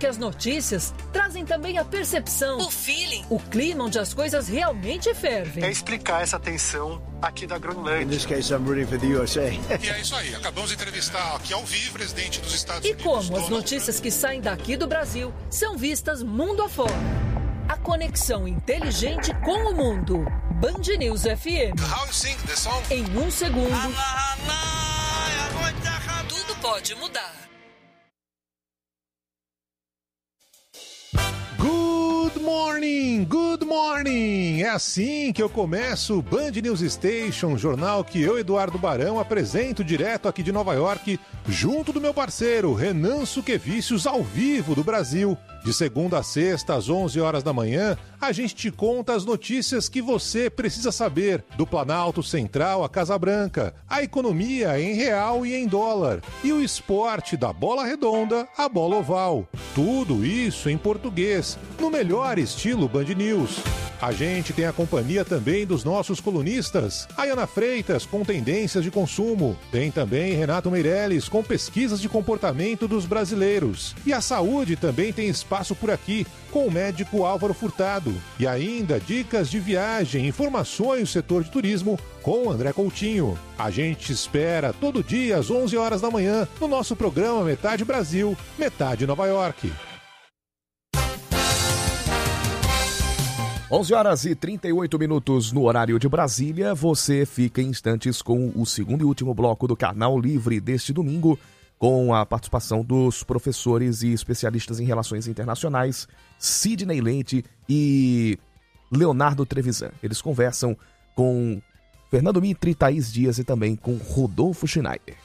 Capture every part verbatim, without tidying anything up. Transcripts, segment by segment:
porque as notícias trazem também a percepção, o feeling, o clima onde as coisas realmente fervem. É explicar essa tensão aqui da Groenlândia. In this case, I'm rooting for the U S A. E é isso aí, acabamos de entrevistar aqui ao vivo o presidente dos Estados E Unidos. como as notícias que saem daqui do Brasil são vistas mundo afora. A conexão inteligente com o mundo. Band News F M. How you sing the song? Em um segundo, tudo pode mudar. Good morning, good morning! É assim que eu começo o Band News Station, jornal que eu, Eduardo Barão, apresento direto aqui de Nova York, junto do meu parceiro Renan Suquevicius, ao vivo do Brasil. De segunda a sexta, às onze horas da manhã, a gente te conta as notícias que você precisa saber do Planalto Central à Casa Branca, a economia em real e em dólar, e o esporte da bola redonda à bola oval. Tudo isso em português, no melhor estilo Band News. A gente tem a companhia também dos nossos colunistas, Ayana Freitas com tendências de consumo, tem também Renato Meirelles com pesquisas de comportamento dos brasileiros. E a saúde também tem espaço por aqui, com o médico Álvaro Furtado. E ainda dicas de viagem, informações do setor de turismo com André Coutinho. A gente espera todo dia às onze horas da manhã no nosso programa Metade Brasil, Metade Nova York. onze horas e trinta e oito minutos no horário de Brasília. Você fica em instantes com o segundo e último bloco do Canal Livre deste domingo, com a participação dos professores e especialistas em relações internacionais, Sidney Leite e Leonardo Trevisan. Eles conversam com Fernando Mitre, Thaís Dias e também com Rodolfo Schneider.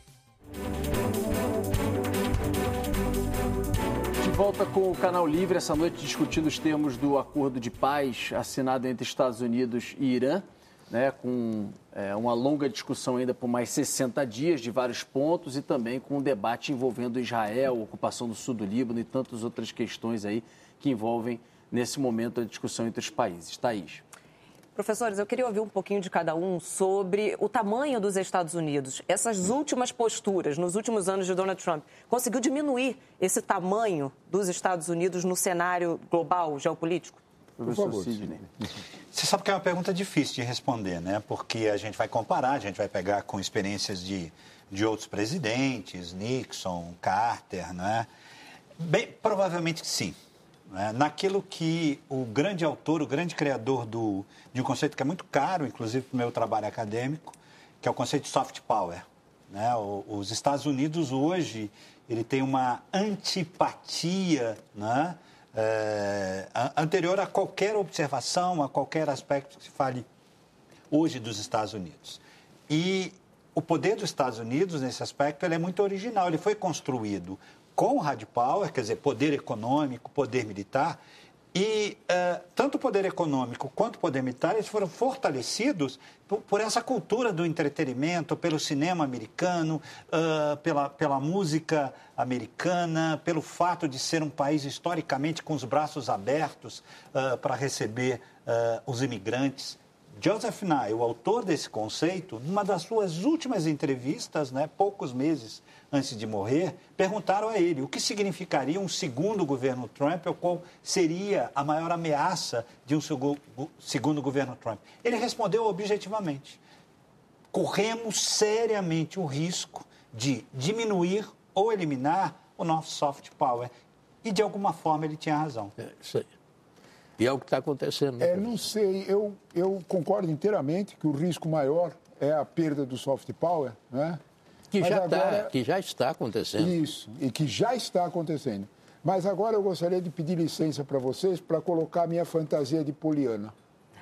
Volta com o Canal Livre essa noite discutindo os termos do acordo de paz assinado entre Estados Unidos e Irã, né, com é, uma longa discussão ainda por mais sessenta dias de vários pontos e também com um debate envolvendo Israel, ocupação do sul do Líbano e tantas outras questões aí que envolvem nesse momento a discussão entre os países. Thaís. Professores, eu queria ouvir um pouquinho de cada um sobre o tamanho dos Estados Unidos. Essas últimas posturas, nos últimos anos de Donald Trump, conseguiu diminuir esse tamanho dos Estados Unidos no cenário global geopolítico? Professor Sidney. Você sabe que é uma pergunta difícil de responder, né? Porque a gente vai comparar, a gente vai pegar com experiências de, de outros presidentes, Nixon, Carter, né? Bem, provavelmente sim. Naquilo que o grande autor, o grande criador do, de um conceito que é muito caro, inclusive para o meu trabalho acadêmico, que é o conceito de soft power. Né? Os Estados Unidos hoje, ele tem uma antipatia, né? é, anterior a qualquer observação, a qualquer aspecto que se fale hoje dos Estados Unidos. E o poder dos Estados Unidos, nesse aspecto, ele é muito original, ele foi construído com o hard power, quer dizer, poder econômico, poder militar, e uh, tanto o poder econômico quanto o poder militar, eles foram fortalecidos por, por essa cultura do entretenimento, pelo cinema americano, uh, pela, pela música americana, pelo fato de ser um país historicamente com os braços abertos uh, para receber uh, os imigrantes. Joseph Nye, o autor desse conceito, numa das suas últimas entrevistas, né, poucos meses antes de morrer, perguntaram a ele o que significaria um segundo governo Trump, ou qual seria a maior ameaça de um segundo governo Trump. Ele respondeu objetivamente: corremos seriamente o risco de diminuir ou eliminar o nosso soft power. E, de alguma forma, ele tinha razão. É, isso aí. E é o que está acontecendo. Né? É, não sei, eu, eu concordo inteiramente que o risco maior é a perda do soft power, né? Que já, agora, tá, que já está acontecendo. Isso, e que já está acontecendo. Mas agora eu gostaria de pedir licença para vocês para colocar a minha fantasia de Poliana.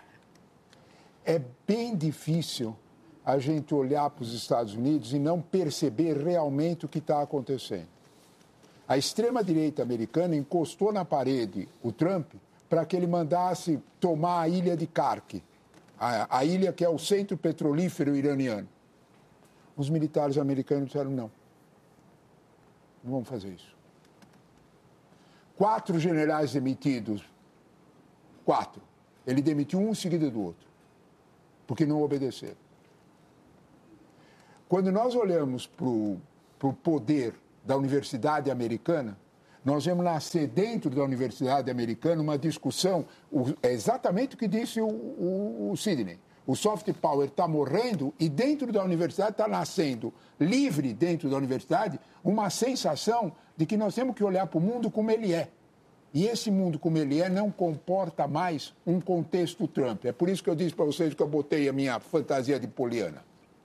É bem difícil a gente olhar para os Estados Unidos e não perceber realmente o que está acontecendo. A extrema-direita americana encostou na parede o Trump para que ele mandasse tomar a ilha de Kark, a, a ilha que é o centro petrolífero iraniano. Os militares americanos disseram não, não vamos fazer isso. Quatro generais demitidos, quatro. Ele demitiu um em seguida do outro, porque não obedeceram. Quando nós olhamos para o poder da universidade americana, Nós vemos nascer dentro da Universidade Americana uma discussão, é exatamente o que disse o, o, o Sidney. O soft power está morrendo e dentro da universidade está nascendo, livre dentro da universidade, uma sensação de que nós temos que olhar para o mundo como ele é. E esse mundo como ele é não comporta mais um contexto Trump. É por isso que eu disse para vocês que eu botei a minha fantasia de Poliana.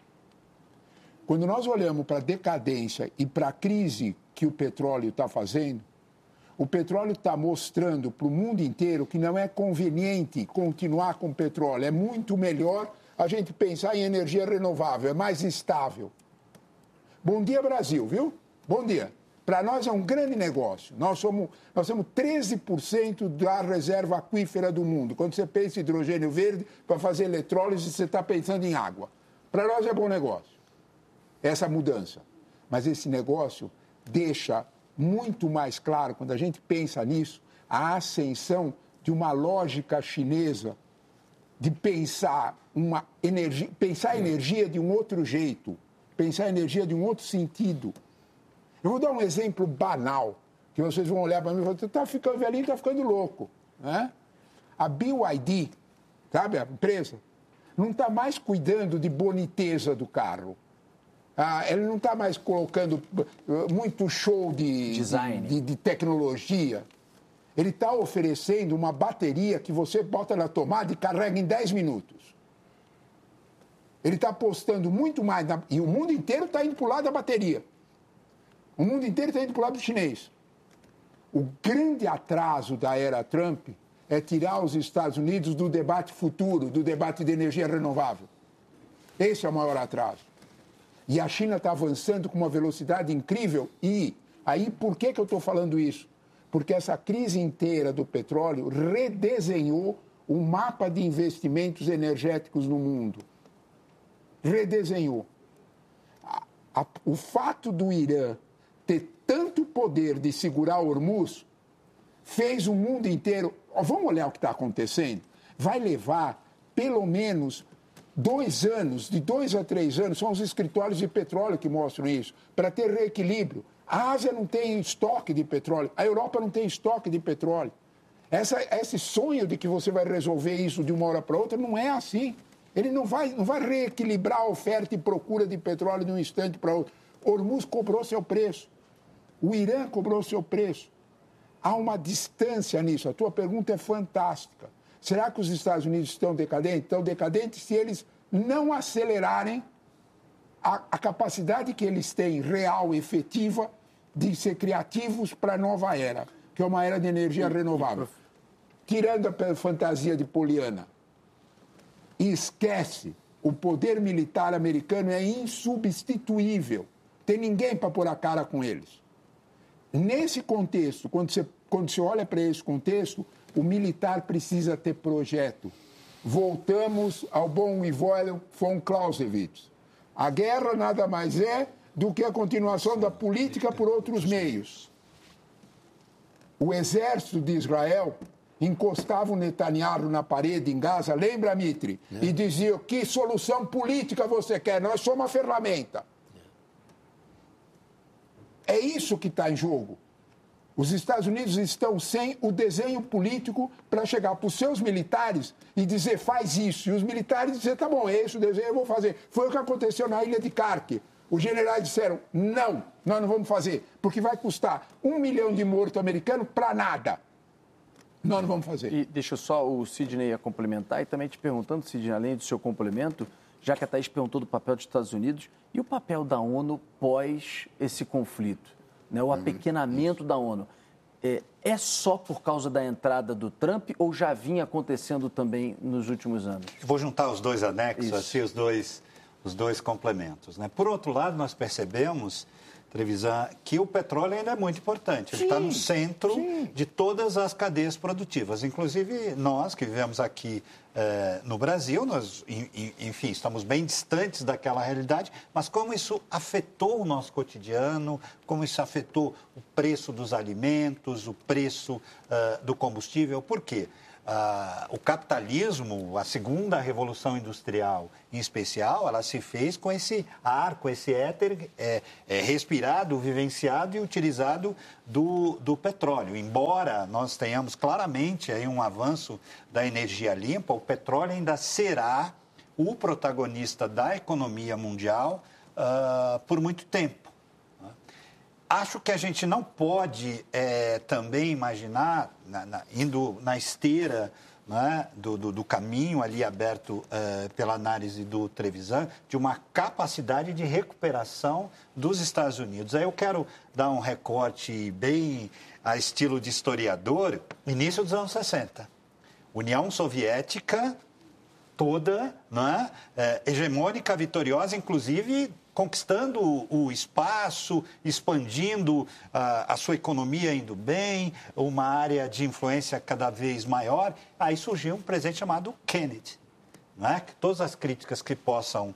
Quando nós olhamos para a decadência e para a crise que o petróleo está fazendo, o petróleo está mostrando para o mundo inteiro que não é conveniente continuar com o petróleo. É muito melhor a gente pensar em energia renovável, é mais estável. Bom dia, Brasil, viu? Bom dia. Para nós é um grande negócio. Nós somos, nós somos treze por cento da reserva aquífera do mundo. Quando você pensa em hidrogênio verde, para fazer eletrólise, você está pensando em água. Para nós é bom negócio, essa mudança. Mas esse negócio deixa muito mais claro, quando a gente pensa nisso, a ascensão de uma lógica chinesa de pensar, uma energia, pensar a energia de um outro jeito, pensar a energia de um outro sentido. Eu vou dar um exemplo banal, que vocês vão olhar para mim e falar, você está ficando velhinho, está ficando louco. Né? A B Y D, sabe, a empresa, não está mais cuidando de boniteza do carro. Ah, ele não está mais colocando muito show de, Design. de, de tecnologia. Ele está oferecendo uma bateria que você bota na tomada e carrega em dez minutos. Ele está apostando muito mais, na, e o mundo inteiro está indo para o lado da bateria. O mundo inteiro está indo para o lado do chinês. O grande atraso da era Trump é tirar os Estados Unidos do debate futuro, do debate de energia renovável. Esse é o maior atraso. E a China está avançando com uma velocidade incrível. E aí, por que, que eu estou falando isso? Porque essa crise inteira do petróleo redesenhou o mapa de investimentos energéticos no mundo. Redesenhou. A, a, o fato do Irã ter tanto poder de segurar Hormuz fez o mundo inteiro... Vamos olhar o que está acontecendo? Vai levar, pelo menos... Dois anos, de dois a três anos, são os escritórios de petróleo que mostram isso, para ter reequilíbrio. A Ásia não tem estoque de petróleo, a Europa não tem estoque de petróleo. Essa, esse sonho de que você vai resolver isso de uma hora para outra não é assim. Ele não vai, não vai reequilibrar a oferta e procura de petróleo de um instante para outro. Hormuz cobrou seu preço. O Irã cobrou seu preço. Há uma distância nisso. A tua pergunta é fantástica. Será que os Estados Unidos estão decadentes? Estão decadentes se eles não acelerarem a, a capacidade que eles têm, real, efetiva, de ser criativos para a nova era, que é uma era de energia renovável. Tirando a fantasia de Poliana, e esquece, o poder militar americano é insubstituível. Tem ninguém para pôr a cara com eles. Nesse contexto, quando você, quando você olha para esse contexto, o militar precisa ter projeto. Voltamos ao bom e velho von Clausewitz. A guerra nada mais é do que a continuação da política por outros meios. O exército de Israel encostava o Netanyahu na parede em Gaza, lembra, Mitri? É. E dizia, que solução política você quer? Nós somos uma ferramenta. É isso que está em jogo. Os Estados Unidos estão sem o desenho político para chegar para os seus militares e dizer, faz isso. E os militares dizem, tá bom, é esse o desenho, eu vou fazer. Foi o que aconteceu na ilha de Kharkiv. Os generais disseram, não, nós não vamos fazer, porque vai custar um milhão de mortos americanos para nada. Nós não vamos fazer. E deixa só o Sidney a complementar e também te perguntando, Sidney, além do seu complemento, já que a Thaís perguntou do papel dos Estados Unidos, e o papel da ONU pós esse conflito? Né, o apequenamento da ONU. É, é só por causa da entrada do Trump ou já vinha acontecendo também nos últimos anos? Vou juntar os dois anexos, assim, os dois, os dois complementos. Né? Por outro lado, nós percebemos, Trevisan, que o petróleo ainda é muito importante. Ele está no centro sim. de todas as cadeias produtivas. Inclusive, nós que vivemos aqui eh, no Brasil, nós, enfim, estamos bem distantes daquela realidade, mas como isso afetou o nosso cotidiano, como isso afetou o preço dos alimentos, o preço uh, do combustível. Por quê? ah, o capitalismo, a segunda revolução industrial em especial, ela se fez com esse ar, com esse éter é, é, respirado, vivenciado e utilizado do, do petróleo. Embora nós tenhamos claramente aí um avanço da energia limpa, o petróleo ainda será o protagonista da economia mundial ah, por muito tempo. Acho que a gente não pode é, também imaginar, na, na, indo na esteira, né, do, do, do caminho ali aberto é, pela análise do Trevisan, de uma capacidade de recuperação dos Estados Unidos. Aí eu quero dar um recorte bem a estilo de historiador, início dos anos sessenta. União Soviética toda, né, é, hegemônica, vitoriosa, inclusive conquistando o espaço, expandindo uh, a sua economia indo bem, uma área de influência cada vez maior. Aí surgiu um presidente chamado Kennedy. Não é? Que todas as críticas que possam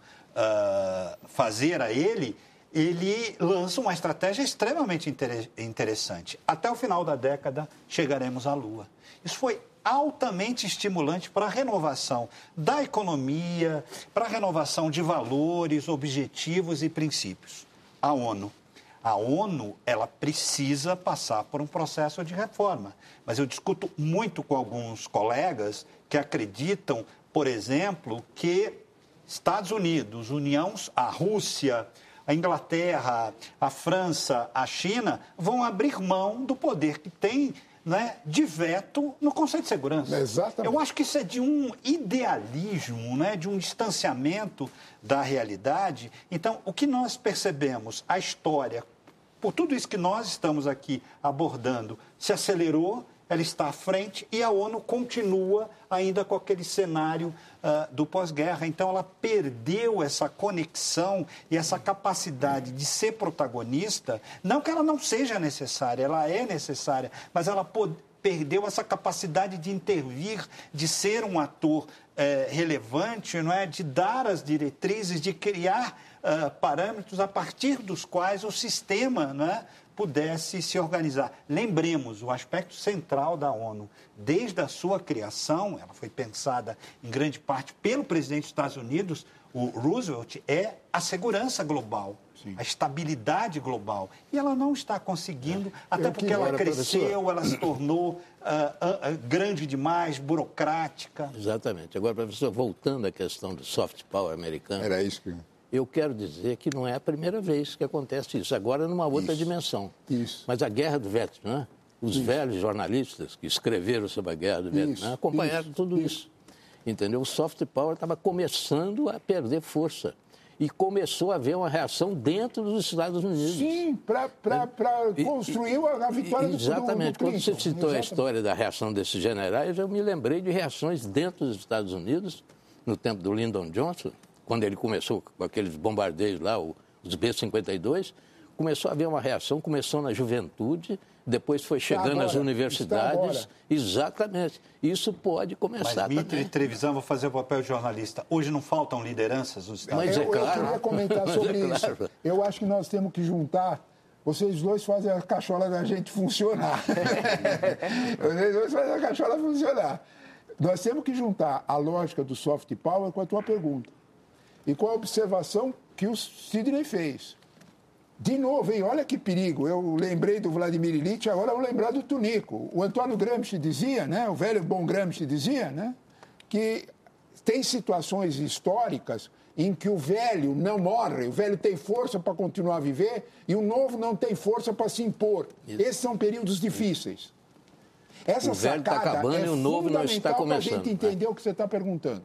uh, fazer a ele, ele lança uma estratégia extremamente inter- interessante. Até o final da década, chegaremos à Lua. Isso foi altamente estimulante para a renovação da economia, para a renovação de valores, objetivos e princípios. A ONU. A ONU, ela precisa passar por um processo de reforma. Mas eu discuto muito com alguns colegas que acreditam, por exemplo, que Estados Unidos, União, a Rússia, a Inglaterra, a França, a China vão abrir mão do poder que tem, né, de veto no Conselho de Segurança. Exatamente. Eu acho que isso é de um idealismo, né, de um distanciamento da realidade. Então, o que nós percebemos, a história, por tudo isso que nós estamos aqui abordando, se acelerou, ela está à frente e a ONU continua ainda com aquele cenário uh, do pós-guerra. Então, ela perdeu essa conexão e essa capacidade de ser protagonista. Não que ela não seja necessária, ela é necessária, mas ela pode, perdeu essa capacidade de intervir, de ser um ator eh, relevante, não é? De dar as diretrizes, de criar uh, parâmetros a partir dos quais o sistema, não é, pudesse se organizar. Lembremos, o aspecto central da ONU, desde a sua criação, ela foi pensada em grande parte pelo presidente dos Estados Unidos, o Roosevelt, é a segurança global, sim, a estabilidade global. E ela não está conseguindo, é. até Eu porque ela era, cresceu, professor. ela se tornou uh, uh, uh, grande demais, burocrática. Exatamente. Agora, professor, voltando à questão do soft power americano... Era isso que... Eu quero dizer que não é a primeira vez que acontece isso, agora numa outra isso, dimensão. Isso. Mas a Guerra do Vietnã, os isso. velhos jornalistas que escreveram sobre a Guerra do Vietnã isso, acompanharam isso, tudo isso. isso. Entendeu? O soft power estava começando a perder força. E começou a haver uma reação dentro dos Estados Unidos. Sim, para construir a vitória e, do Exatamente. do, do Quando você citou exatamente. a história da reação desses generais, eu me lembrei de reações dentro dos Estados Unidos, no tempo do Lyndon Johnson, quando ele começou com aqueles bombardeios lá, os B cinquenta e dois, começou a haver uma reação, começou na juventude, depois foi chegando agora, às universidades. Exatamente. Isso pode começar Mas, Mitre também. e Trevisan, vou fazer o papel de jornalista. Hoje não faltam lideranças nos Estados Unidos? Eu, é claro. eu queria comentar sobre é claro. isso. Eu acho que nós temos que juntar... Vocês dois fazem a cachola da gente funcionar. Vocês dois fazem a cachola funcionar. Nós temos que juntar a lógica do soft power com a tua pergunta. E com a observação que o Sidney fez. De novo, hein? Olha que perigo. Eu lembrei do Vladimir Ilyich, agora eu vou lembrar do Tunico. O Antônio Gramsci dizia, né? O velho bom Gramsci dizia, né? Que tem situações históricas em que o velho não morre, o velho tem força para continuar a viver e o novo não tem força para se impor. Isso. Esses são períodos difíceis. Essa o velho está acabando é e o novo não está começando. Para a gente entender é. o que você está perguntando.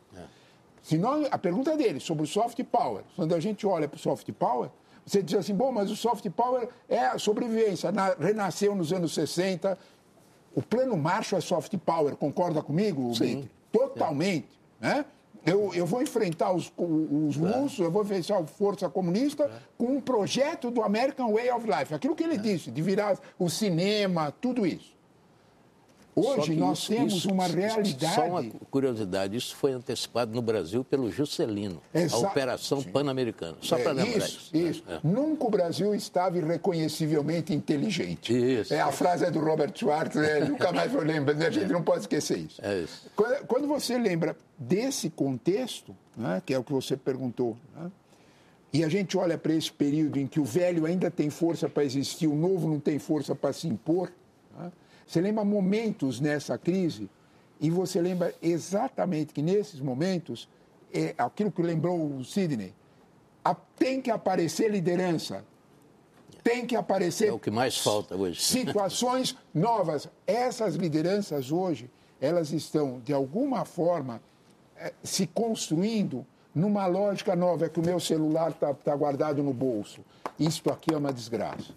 Senão, a pergunta dele sobre o soft power, quando a gente olha para o soft power, você diz assim, bom, mas o soft power é a sobrevivência, na, renasceu nos anos sessenta, o plano Marshall é soft power, concorda comigo, Sim. Totalmente, é. né? Eu, eu vou enfrentar os, os é. russos, eu vou enfrentar a força comunista é. com um projeto do American Way of Life, aquilo que ele é. disse, de virar o cinema, tudo isso. Hoje nós isso, temos isso, uma isso, realidade... Só uma curiosidade, isso foi antecipado no Brasil pelo Juscelino, Exa... a Operação Sim. Pan-Americana. Só é, para lembrar isso. isso. isso. É. Nunca o Brasil estava irreconhecivelmente inteligente. Isso. É a frase do Robert Schwartz, né? Nunca mais vou lembrar, a gente não pode esquecer isso. É isso. Quando, quando você lembra desse contexto, né, que é o que você perguntou, né, e a gente olha para esse período em que o velho ainda tem força para existir, o novo não tem força para se impor, né, você lembra momentos nessa crise e você lembra exatamente que nesses momentos, é aquilo que lembrou o Sidney, a, tem que aparecer liderança, tem que aparecer... É o que mais falta hoje. Situações novas. Essas lideranças hoje, elas estão, de alguma forma, se construindo numa lógica nova, é que o meu celular está tá guardado no bolso. Isto aqui é uma desgraça.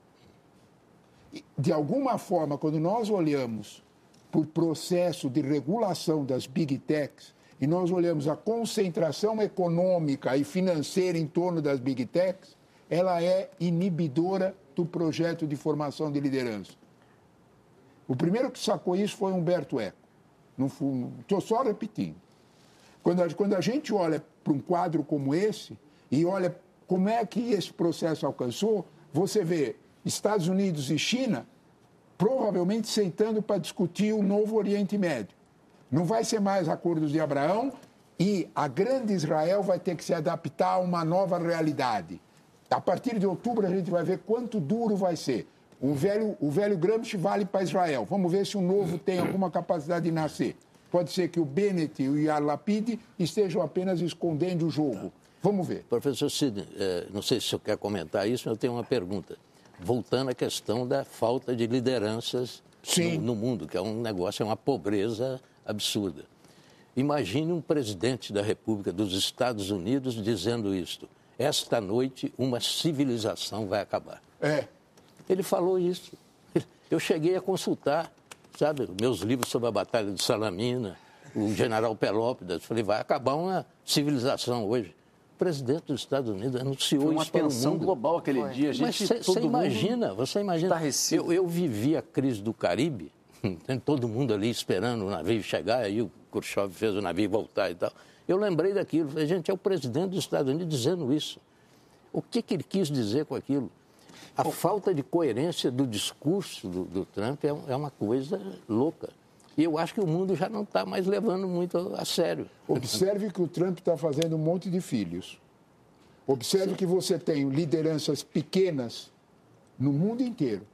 De alguma forma, quando nós olhamos para o processo de regulação das big techs e nós olhamos a concentração econômica e financeira em torno das big techs, ela é inibidora do projeto de formação de liderança. O primeiro que sacou isso foi Humberto Eco. Estou só repetindo. Quando a, quando a gente olha para um quadro como esse e olha como é que esse processo alcançou, você vê Estados Unidos e China provavelmente sentando para discutir o novo Oriente Médio. Não vai ser mais acordos de Abraão e a grande Israel vai ter que se adaptar a uma nova realidade. A partir de outubro a gente vai ver quanto duro vai ser. O velho, o velho Gramsci vale para Israel. Vamos ver se o novo tem alguma capacidade de nascer. Pode ser que o Bennett e o Yair Lapid estejam apenas escondendo o jogo. Vamos ver. Professor Sidney, não sei se o senhor quer comentar isso, mas eu tenho uma pergunta. Voltando à questão da falta de lideranças no, no mundo, que é um negócio, é uma pobreza absurda. Imagine um presidente da República dos Estados Unidos dizendo isto. Esta noite uma civilização vai acabar. É. Ele falou isso. Eu cheguei a consultar, sabe, meus livros sobre a Batalha de Salamina, o general Pelópidas. Falei, vai acabar uma civilização hoje. O presidente dos Estados Unidos anunciou Foi uma isso para o tensão mundo. global aquele Foi. dia. A gente, Mas você imagina, você imagina. Eu, eu vivi a crise do Caribe, tem todo mundo ali esperando o navio chegar, aí o Khrushchev fez o navio voltar e tal. Eu lembrei daquilo. Falei, gente, é o presidente dos Estados Unidos dizendo isso. O que, que ele quis dizer com aquilo? A falta de coerência do discurso do, do Trump é, é uma coisa louca. E eu acho que o mundo já não está mais levando muito a sério. Observe que o Trump está fazendo um monte de filhos. Observe Sim. que você tem lideranças pequenas no mundo inteiro.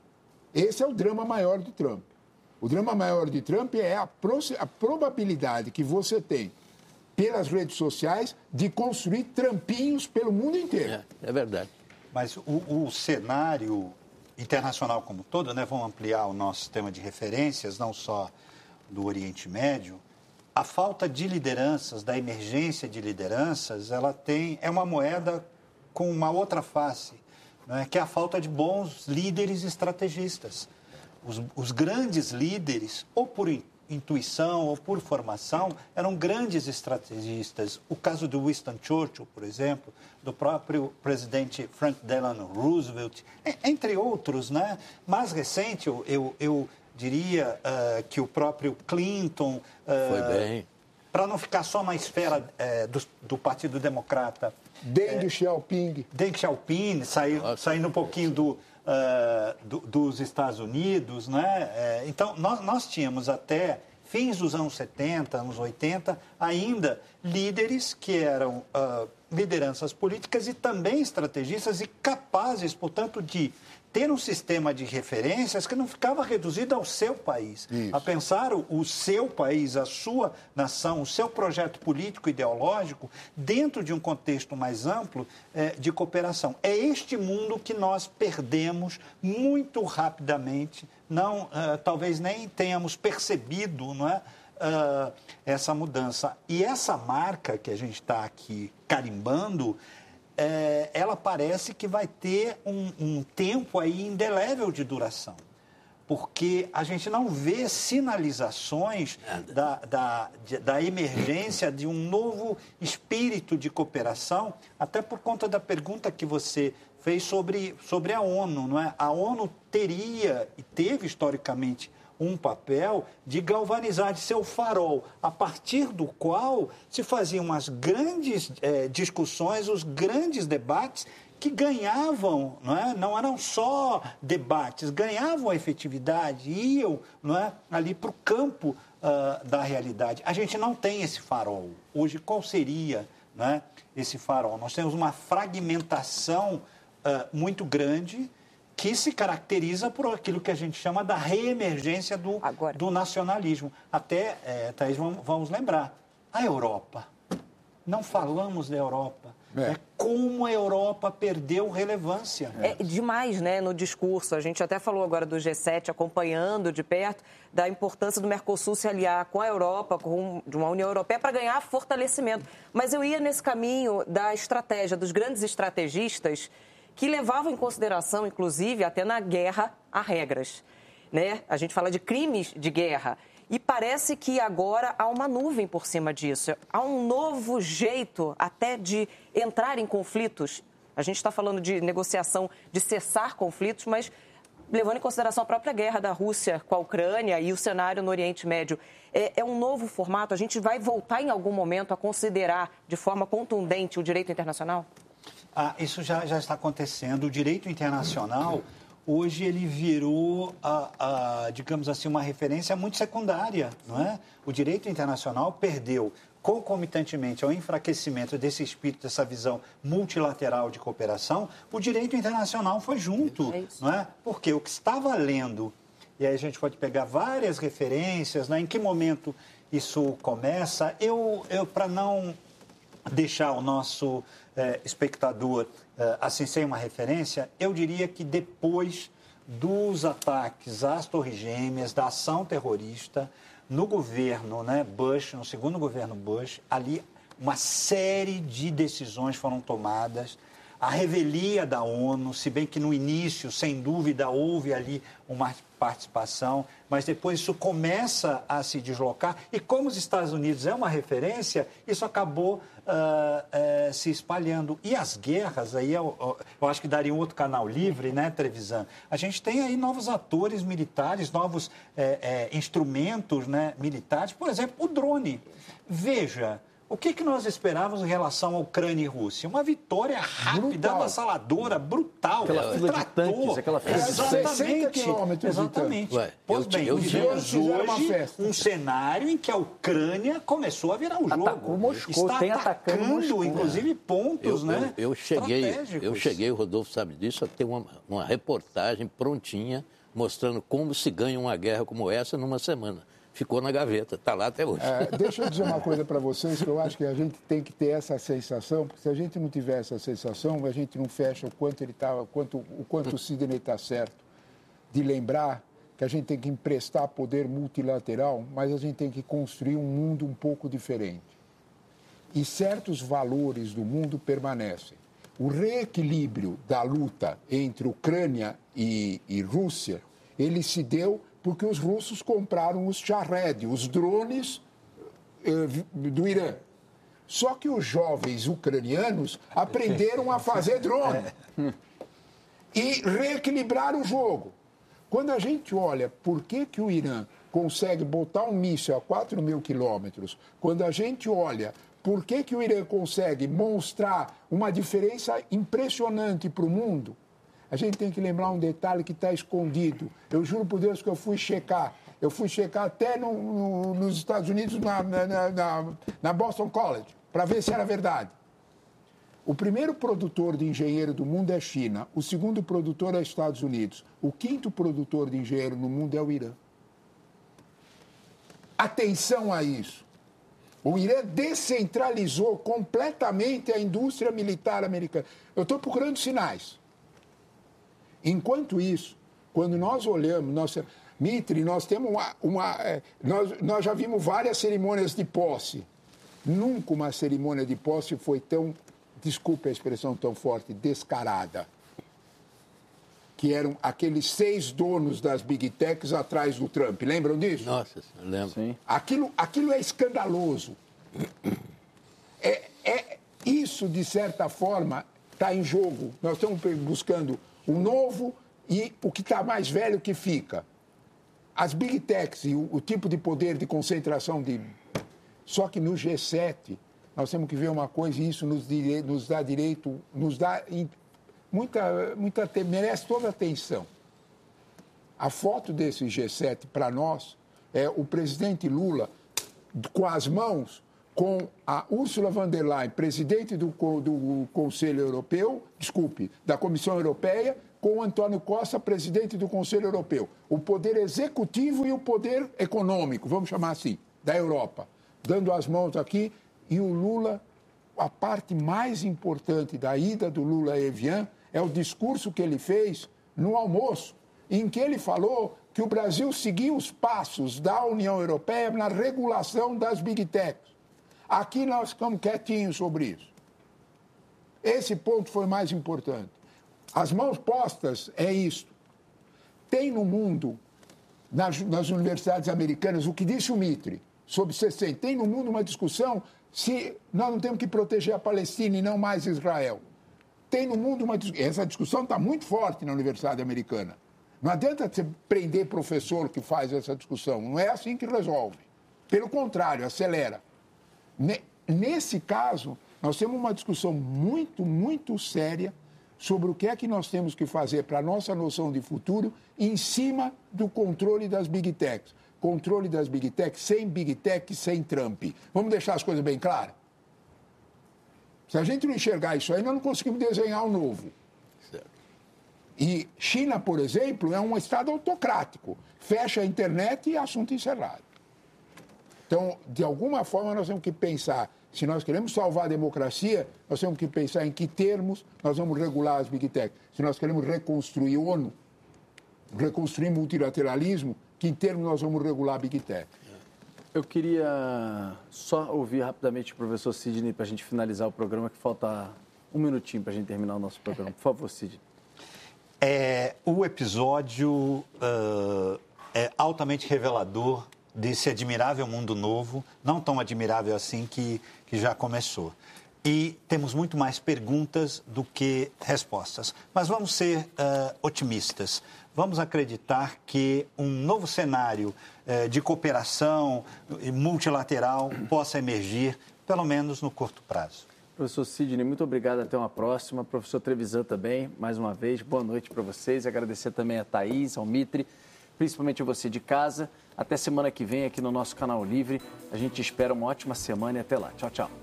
Esse é o drama maior do Trump. O drama maior de Trump é a, pro, a probabilidade que você tem pelas redes sociais de construir trampinhos pelo mundo inteiro. É, é verdade. Mas o, o cenário internacional como todo, né, vamos ampliar o nosso tema de referências, não só do Oriente Médio, a falta de lideranças, da emergência de lideranças, ela tem, é uma moeda com uma outra face, né, que é a falta de bons líderes estrategistas. Os, os grandes líderes, ou por intuição ou por formação, eram grandes estrategistas. O caso do Winston Churchill, por exemplo, do próprio presidente Frank Delano Roosevelt, entre outros, né? Mais recente, eu, eu, eu diria uh, que o próprio Clinton... Uh, Foi bem. Para não ficar só na esfera uh, do, do Partido Democrata. Deng Xiaoping. Deng Xiaoping, saiu, saindo um pouquinho do... Uh, do, dos Estados Unidos, né? É, então, nós, nós tínhamos até fins dos anos setenta, anos oitenta, ainda líderes que eram uh, lideranças políticas e também estrategistas e capazes, portanto, de ter um sistema de referências que não ficava reduzido ao seu país, Isso. a pensar o, o seu país, a sua nação, o seu projeto político ideológico dentro de um contexto mais amplo eh, de cooperação. É este mundo que nós perdemos muito rapidamente, não, uh, talvez nem tenhamos percebido, não é? Uh, essa mudança. E essa marca que a gente está aqui carimbando, É, ela parece que vai ter um, um tempo aí indelével de duração. porque a gente não vê sinalizações da, da, de, da emergência de um novo espírito de cooperação, até por conta da pergunta que você fez sobre, sobre a ONU, não é? A ONU teria e teve historicamente um papel de galvanizar, de ser o farol, a partir do qual se faziam as grandes eh, discussões, os grandes debates que ganhavam, não é? Não eram só debates, ganhavam a efetividade, iam, não é? Ali para o campo uh, da realidade. A gente não tem esse farol. Hoje, qual seria, não é, esse farol? Nós temos uma fragmentação uh, muito grande que se caracteriza por aquilo que a gente chama da reemergência do, do nacionalismo. Até, é, Thaís, vamos, vamos lembrar, a Europa. Não falamos da Europa. É. É como a Europa perdeu relevância. É demais, né, no discurso. A gente até falou agora do G sete, acompanhando de perto, da importância do Mercosul se aliar com a Europa, com uma União Europeia, para ganhar fortalecimento. Mas eu ia nesse caminho da estratégia, dos grandes estrategistas, que levavam em consideração, inclusive, até na guerra, a regras. Né? A gente fala de crimes de guerra. E parece que agora há uma nuvem por cima disso. Há um novo jeito até de entrar em conflitos. A gente está falando de negociação, de cessar conflitos, mas levando em consideração a própria guerra da Rússia com a Ucrânia e o cenário no Oriente Médio. É, é um novo formato? A gente vai voltar em algum momento a considerar de forma contundente o direito internacional? Ah, isso já, já está acontecendo. O direito internacional, hoje, ele virou, a, a, digamos assim, uma referência muito secundária, não é? O direito internacional perdeu, concomitantemente ao enfraquecimento desse espírito, dessa visão multilateral de cooperação, o direito internacional foi junto, é não é? Porque o que está valendo, e aí a gente pode pegar várias referências, né? Em que momento isso começa, eu, eu para não deixar o nosso eh, espectador eh, assim sem uma referência, eu diria que depois dos ataques às Torres Gêmeas, da ação terrorista, no governo, né, Bush, no segundo governo Bush, ali uma série de decisões foram tomadas. A revelia da ONU, se bem que no início, sem dúvida, houve ali uma participação, mas depois isso começa a se deslocar. E como os Estados Unidos é uma referência, isso acabou uh, uh, se espalhando. E as guerras, aí eu, eu acho que daria um outro canal livre, né, Trevisan? A gente tem aí novos atores militares, novos eh, eh, instrumentos, né, militares. Por exemplo, o drone. Veja... O que, que nós esperávamos em relação à Ucrânia e Rússia? Uma vitória rápida, avassaladora, brutal. Aquela fila de tanques, aquela fila de sessenta quilômetros. Exatamente. Ué, pois bem, eu vivemos hoje um cenário em que a Ucrânia começou a virar o jogo. Atacou Moscou, está tem atacando, Moscou, inclusive, pontos, eu, né? Eu, eu, cheguei, eu cheguei, o Rodolfo sabe disso, a ter uma, uma reportagem prontinha mostrando como se ganha uma guerra como essa numa semana. Ficou na gaveta, está lá até hoje. É, deixa eu dizer uma coisa para vocês, que eu acho que a gente tem que ter essa sensação, porque se a gente não tiver essa sensação, a gente não fecha o quanto ele tá, o quanto, o quanto o Sidney está certo, de lembrar que a gente tem que emprestar poder multilateral, mas a gente tem que construir um mundo um pouco diferente. E certos valores do mundo permanecem. O reequilíbrio da luta entre Ucrânia e, e Rússia, ele se deu porque os russos compraram os Shahed, os drones eh, do Irã. Só que os jovens ucranianos aprenderam a fazer drone e reequilibraram o jogo. Quando a gente olha por que, que o Irã consegue botar um míssil a quatro mil quilômetros, quando a gente olha por que, que o Irã consegue mostrar uma diferença impressionante para o mundo, a gente tem que lembrar um detalhe que está escondido. Eu juro por Deus que eu fui checar. Eu fui checar até no, no, nos Estados Unidos, na, na, na, na Boston College, para ver se era verdade. O primeiro produtor de engenheiro do mundo é a China. O segundo produtor é os Estados Unidos. O quinto produtor de engenheiro no mundo é o Irã. Atenção a isso. O Irã descentralizou completamente a indústria militar americana. Eu estou procurando sinais. Enquanto isso, quando nós olhamos, nós, Mitre, nós temos uma... uma nós, nós já vimos várias cerimônias de posse. Nunca uma cerimônia de posse foi tão, desculpe a expressão tão forte, descarada. que eram aqueles seis donos das Big Techs atrás do Trump. Lembram disso? Nossa, eu lembro. Sim. Aquilo, aquilo é escandaloso. É, é, isso, de certa forma, está em jogo. Nós estamos buscando o novo e o que está mais velho que fica. As Big Techs e o, o tipo de poder de concentração de... Só que no G sete, nós temos que ver uma coisa e isso nos, dire... nos dá direito, nos dá muita, muita... merece toda a atenção. A foto desse G sete, para nós, é o presidente Lula com as mãos com a Ursula von der Leyen, presidente do, do Conselho Europeu, desculpe, da Comissão Europeia, com o Antônio Costa, presidente do Conselho Europeu. O poder executivo e o poder econômico, vamos chamar assim, da Europa. Dando as mãos aqui, e o Lula, a parte mais importante da ida do Lula a Evian é o discurso que ele fez no almoço, em que ele falou que o Brasil seguiu os passos da União Europeia na regulação das Big Techs. Aqui nós ficamos quietinhos sobre isso. Esse ponto foi mais importante. As mãos postas é isto. Tem no mundo, nas, nas universidades americanas, o que disse o Mitre sobre sessenta, tem no mundo uma discussão se nós não temos que proteger a Palestina e não mais Israel. Tem no mundo uma discussão, essa discussão está muito forte na universidade americana. Não adianta você prender professor que faz essa discussão, não é assim que resolve. Pelo contrário, acelera. Nesse caso, nós temos uma discussão muito, muito séria sobre o que é que nós temos que fazer para a nossa noção de futuro em cima do controle das Big Techs. Controle das Big Techs sem Big Tech, sem Trump. Vamos deixar as coisas bem claras? Se a gente não enxergar isso aí, nós não conseguimos desenhar o novo. Certo. E China, por exemplo, é um estado autocrático. Fecha a internet e assunto encerrado. Então, de alguma forma, nós temos que pensar, se nós queremos salvar a democracia, nós temos que pensar em que termos nós vamos regular as Big Tech. Se nós queremos reconstruir a ONU, reconstruir o multilateralismo, que em termos nós vamos regular a Big Tech. Eu queria só ouvir rapidamente o professor Sidney para a gente finalizar o programa, que falta um minutinho para a gente terminar o nosso programa. Por favor, Sidney. É, o episódio uh, é altamente revelador desse admirável mundo novo, não tão admirável assim que, que já começou. E temos muito mais perguntas do que respostas. Mas vamos ser uh, otimistas. Vamos acreditar que um novo cenário uh, de cooperação multilateral possa emergir, pelo menos no curto prazo. Professor Sidney, muito obrigado. Até uma próxima. Professor Trevisan também, mais uma vez, boa noite para vocês. Agradecer também a Thaís, ao Mitre, principalmente a você de casa. Até semana que vem aqui no nosso Canal Livre. A gente espera uma ótima semana e até lá. Tchau, tchau.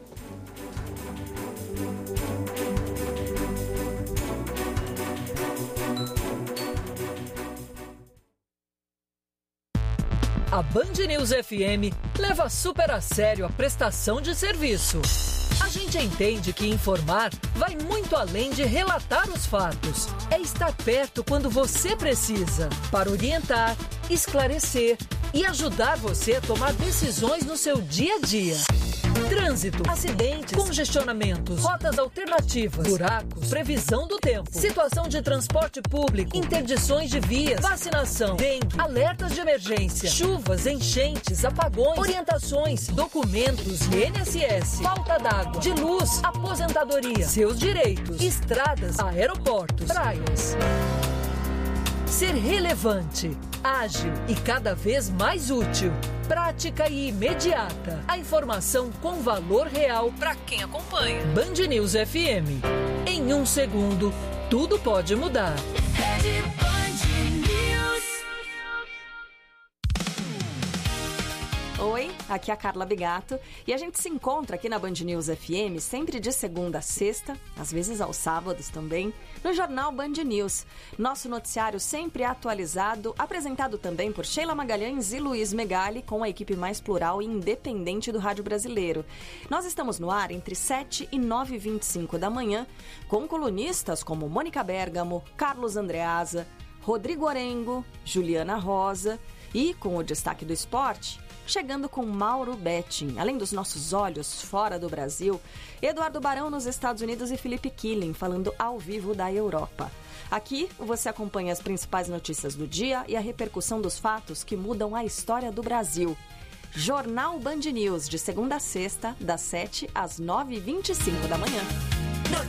A Band News F M leva super a sério a prestação de serviço. A gente entende que informar vai muito além de relatar os fatos. É estar perto quando você precisa, para orientar, esclarecer e ajudar você a tomar decisões no seu dia a dia. Trânsito, acidentes, congestionamentos, rotas alternativas, buracos, previsão do tempo, situação de transporte público, interdições de vias, vacinação, dengue, alertas de emergência, chuvas, enchentes, apagões, orientações, documentos e I N S S, falta d'água, de luz, aposentadoria, seus direitos, estradas, aeroportos, praias. Ser relevante, ágil e cada vez mais útil. Prática e imediata. A informação com valor real para quem acompanha. Band News F M. Em um segundo, tudo pode mudar. Oi, aqui é a Carla Bigato e a gente se encontra aqui na Band News F M sempre de segunda a sexta, às vezes aos sábados também, no jornal Band News. Nosso noticiário sempre atualizado, apresentado também por Sheila Magalhães e Luiz Megali, com a equipe mais plural e independente do rádio brasileiro. Nós estamos no ar entre sete e nove e vinte e cinco da manhã, com colunistas como Mônica Bergamo, Carlos Andreasa, Rodrigo Orengo, Juliana Rosa E com o destaque do esporte, chegando com Mauro Betting. Além dos nossos olhos fora do Brasil, Eduardo Barão nos Estados Unidos e Felipe Killing falando ao vivo da Europa. Aqui você acompanha as principais notícias do dia e a repercussão dos fatos que mudam a história do Brasil. Jornal Band News, de segunda a sexta, das sete às nove e vinte e cinco da manhã.